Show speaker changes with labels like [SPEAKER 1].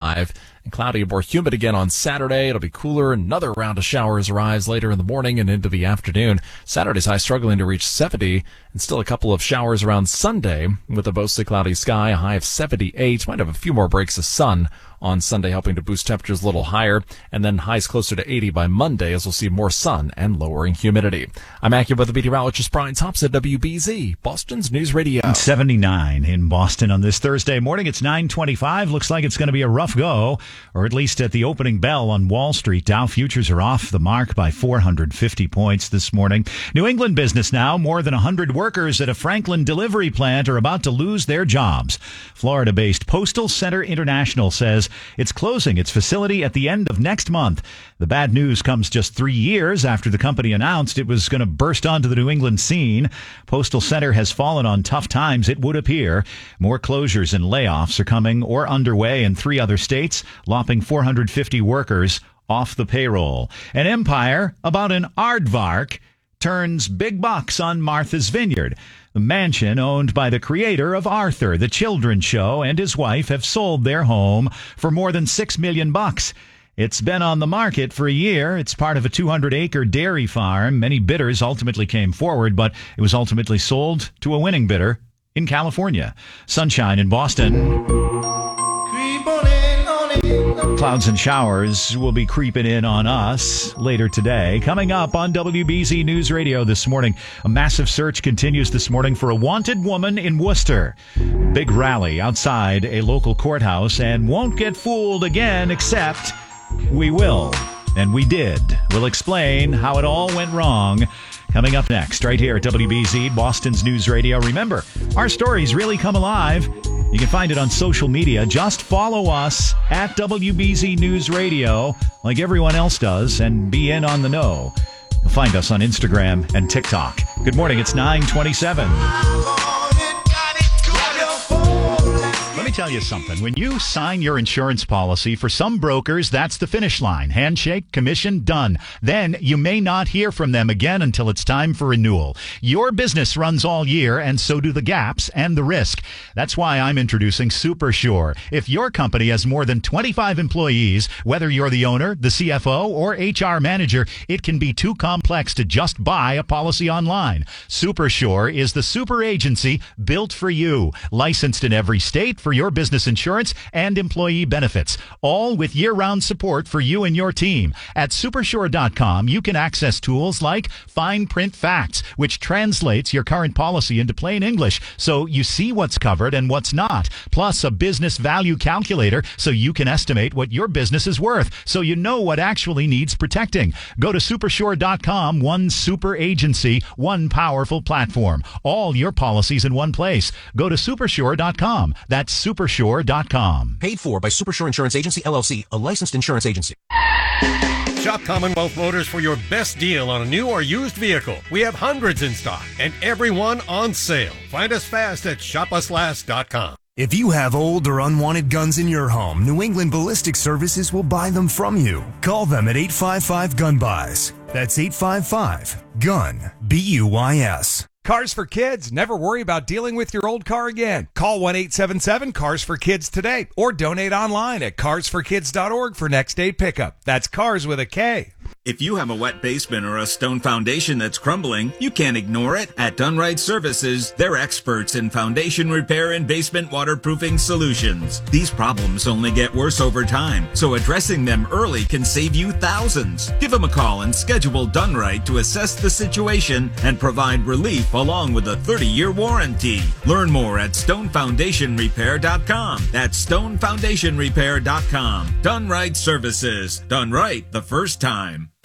[SPEAKER 1] 65. And cloudy and more humid again on Saturday. It'll be cooler. Another round of showers arrives later in the morning and into the afternoon. Saturday's high struggling to reach 70, and still a couple of showers around Sunday with a mostly cloudy sky, a high of 78. Might have a few more breaks of sun on Sunday, helping to boost temperatures a little higher, and then highs closer to 80 by Monday as we'll see more sun and lowering humidity. I'm AccuWeather meteorologist Brian Thompson at WBZ, Boston's News Radio.
[SPEAKER 2] 79 in Boston on this Thursday morning. It's 9:25. Looks like it's going to be a rough go, or at least at the opening bell on Wall Street. Dow futures are off the mark by 450 points this morning. New England business now. More than 100 workers at a Franklin delivery plant are about to lose their jobs. Florida-based Postal Center International says it's closing its facility at the end of next month. The bad news comes just 3 years after the company announced it was going to burst onto the New England scene. Postal Center has fallen on tough times, it would appear. More closures and layoffs are coming or underway in 3 other states, lopping 450 workers off the payroll. An empire about an aardvark turns big bucks on Martha's Vineyard. The mansion owned by the creator of Arthur, the children's show, and his wife have sold their home for more than $6 million. It's been on the market for a year. It's part of a 200-acre dairy farm. Many bidders ultimately came forward, but it was ultimately sold to a winning bidder in California. Sunshine in Boston. Clouds and showers will be creeping in on us later today. Coming up on WBZ News Radio this morning, a massive search continues this morning for a wanted woman in Worcester. Big rally outside a local courthouse, and won't get fooled again, except we will. And we did. We'll explain how it all went wrong. Coming up next, right here at WBZ, Boston's News Radio. Remember, our stories really come alive. You can find it on social media. Just follow us at WBZ News Radio like everyone else does and be in on the know. You'll find us on Instagram and TikTok. Good morning. It's 9:27. Let me tell you something. When you sign your insurance policy, for some brokers, that's the finish line. Handshake, commission, done. Then you may not hear from them again until it's time for renewal. Your business runs all year, and so do the gaps and the risk. That's why I'm introducing SuperSure. If your company has more than 25 employees, whether you're the owner, the CFO, or HR manager, it can be too complex to just buy a policy online. SuperSure is the super agency built for you, licensed in every state for your business insurance and employee benefits, all with year-round support for you and your team. At Supersure.com, you can access tools like Fine Print Facts, which translates your current policy into plain English so you see what's covered and what's not, plus a business value calculator so you can estimate what your business is worth so you know what actually needs protecting. Go to Supersure.com, one super agency, one powerful platform. All your policies in one place. Go to Supersure.com. That's Supersure.com.
[SPEAKER 3] Paid for by Supersure Insurance Agency, LLC, a licensed insurance agency.
[SPEAKER 4] Shop Commonwealth Motors for your best deal on a new or used vehicle. We have hundreds in stock and every one on sale. Find us fast at shopuslast.com.
[SPEAKER 5] If you have old or unwanted guns in your home, New England Ballistic Services will buy them from you. Call them at 855-GUN-BUYS. That's 855-GUN-BUYS.
[SPEAKER 6] Cars for Kids. Never worry about dealing with your old car again. Call 1-877-CARS-FOR-KIDS today or donate online at carsforkids.org for next day pickup. That's cars with a K.
[SPEAKER 7] If you have a wet basement or a stone foundation that's crumbling, you can't ignore it. At Dunright Services, they're experts in foundation repair and basement waterproofing solutions. These problems only get worse over time, so addressing them early can save you thousands. Give them a call and schedule Dunright to assess the situation and provide relief along with a 30-year warranty. Learn more at stonefoundationrepair.com. That's stonefoundationrepair.com. Dunright Services. Done right the first time.